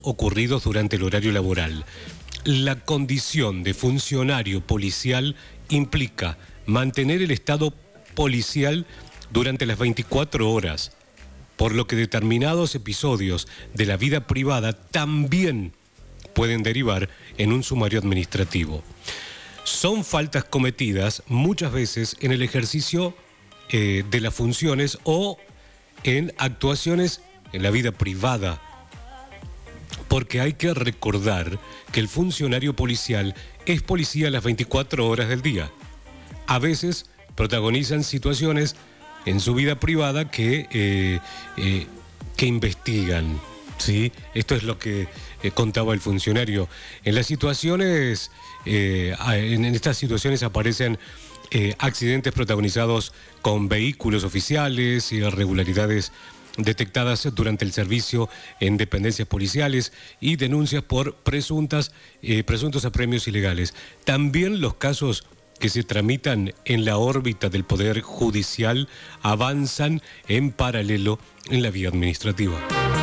ocurridos durante el horario laboral. La condición de funcionario policial implica mantener el estado policial durante las 24 horas, por lo que determinados episodios de la vida privada también pueden derivar en un sumario administrativo. Son faltas cometidas muchas veces en el ejercicio de las funciones o en actuaciones en la vida privada, porque hay que recordar que el funcionario policial es policía las 24 horas del día. A veces protagonizan situaciones en su vida privada que investigan, ¿sí? Esto es lo que contaba el funcionario. En las situaciones, en estas situaciones aparecen accidentes protagonizados con vehículos oficiales, irregularidades detectadas durante el servicio en dependencias policiales y denuncias por presuntos apremios ilegales. También los casos que se tramitan en la órbita del Poder Judicial avanzan en paralelo en la vía administrativa.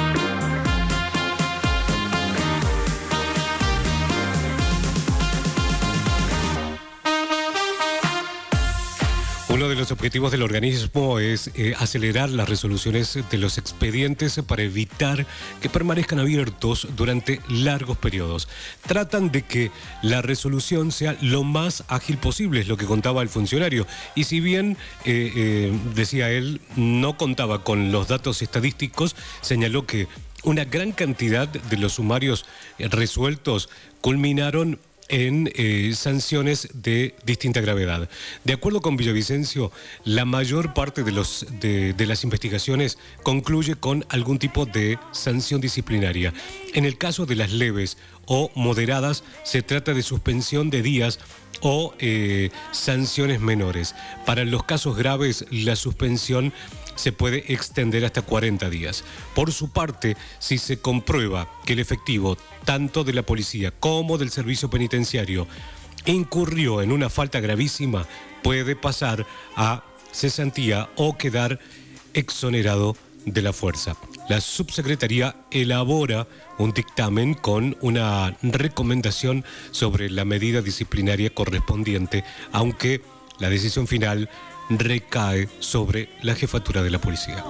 Uno de los objetivos del organismo es acelerar las resoluciones de los expedientes para evitar que permanezcan abiertos durante largos periodos. Tratan de que la resolución sea lo más ágil posible, es lo que contaba el funcionario. Y si bien, decía él, no contaba con los datos estadísticos, señaló que una gran cantidad de los sumarios resueltos culminaron en sanciones de distinta gravedad. De acuerdo con Villavicencio, la mayor parte de las investigaciones concluye con algún tipo de sanción disciplinaria. En el caso de las leves o moderadas, se trata de suspensión de días o sanciones menores. Para los casos graves, la suspensión se puede extender hasta 40 días. Por su parte, si se comprueba que el efectivo, tanto de la policía como del servicio penitenciario, incurrió en una falta gravísima, puede pasar a cesantía o quedar exonerado de la fuerza. La subsecretaría elabora un dictamen con una recomendación sobre la medida disciplinaria correspondiente, aunque la decisión final recae sobre la jefatura de la policía.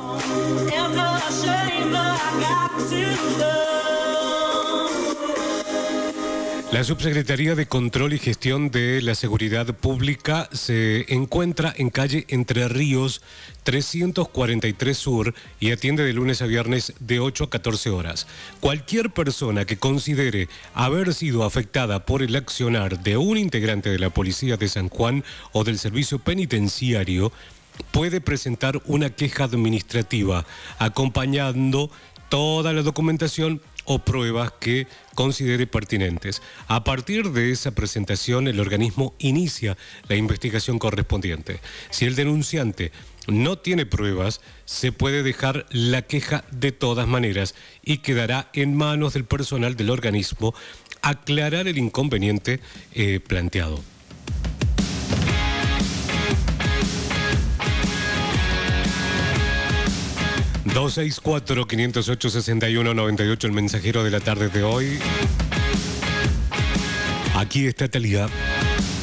La Subsecretaría de Control y Gestión de la Seguridad Pública se encuentra en calle Entre Ríos 343 Sur y atiende de lunes a viernes de 8 a 14 horas. Cualquier persona que considere haber sido afectada por el accionar de un integrante de la Policía de San Juan o del Servicio Penitenciario puede presentar una queja administrativa acompañando toda la documentación o pruebas que considere pertinentes. A partir de esa presentación, el organismo inicia la investigación correspondiente. Si el denunciante no tiene pruebas, se puede dejar la queja de todas maneras y quedará en manos del personal del organismo aclarar el inconveniente planteado. 264-508-6198, el mensajero de la tarde de hoy. Aquí está Talía.